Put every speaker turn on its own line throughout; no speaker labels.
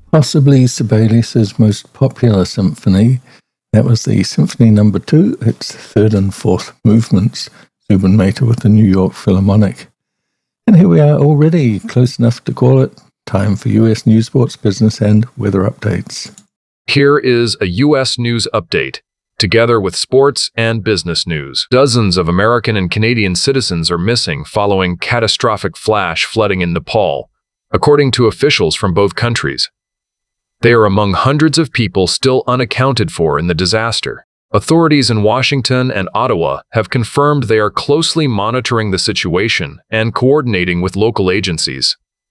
Possibly Sibelius's most popular symphony. That was the Symphony No. 2, its third and fourth movements, Zubin Mehta with the New York Philharmonic. And here we are already, close enough to call it time for U.S. news, sports, business, and weather updates.
Here is a U.S. news update, together with sports and business news. Dozens of American and Canadian citizens are missing following catastrophic flash flooding in Nepal, according to officials from both countries. They are among hundreds of people still unaccounted for in the disaster. Authorities in Washington and Ottawa have confirmed they are closely monitoring the situation and coordinating with local agencies.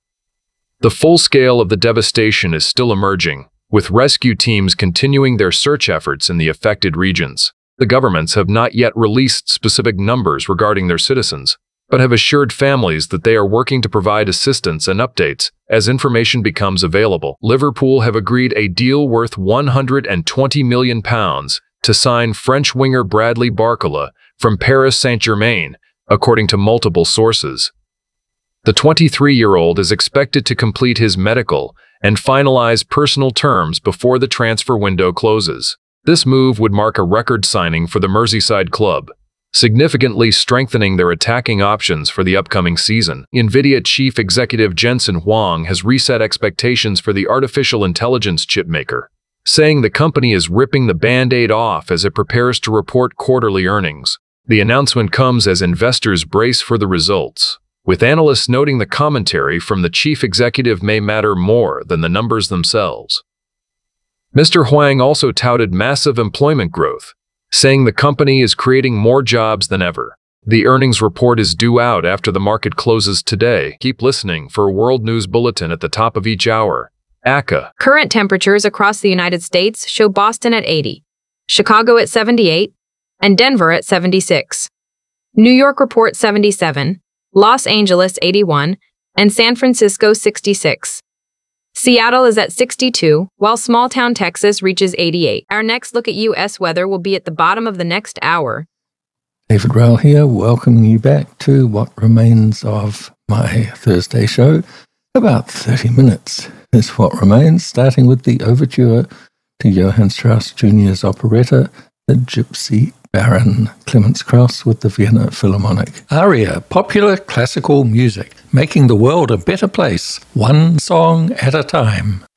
The full scale of the devastation is still emerging, with rescue teams continuing their search efforts in the affected regions. The governments have not yet released specific numbers regarding their citizens, but have assured families that they are working to provide assistance and updates as information becomes available. Liverpool have agreed a deal worth £120 million to sign French winger Bradley Barcola from Paris Saint-Germain, according to multiple sources. The 23-year-old is expected to complete his medical and finalize personal terms before the transfer window closes. This move would mark a record signing for the Merseyside club, significantly strengthening their attacking options for the upcoming season. NVIDIA chief executive Jensen Huang has reset expectations for the artificial intelligence chipmaker, saying the company is ripping the Band-Aid off as it prepares to report quarterly earnings. The announcement comes as investors brace for the results, with analysts noting the commentary from the chief executive may matter more than the numbers themselves. Mr. Huang also touted massive employment growth, saying the company is creating more jobs than ever. The earnings report is due out after the market closes today. Keep listening for a World News Bulletin at the top of each hour. ACA.
Current temperatures across the United States show Boston at 80, Chicago at 78, and Denver at 76. New York reports 77, Los Angeles 81, and San Francisco 66. Seattle is at 62, while small-town Texas reaches 88. Our next look at U.S. weather will be at the bottom of the next hour.
David Rail here, welcoming you back to what remains of my Thursday show. About 30 minutes is what remains, starting with the overture to Johann Strauss Jr.'s operetta, The Gypsy Baron, Clemens Krauss with the Vienna Philharmonic. ARIA, popular classical music, making the world a better place, one song at a time.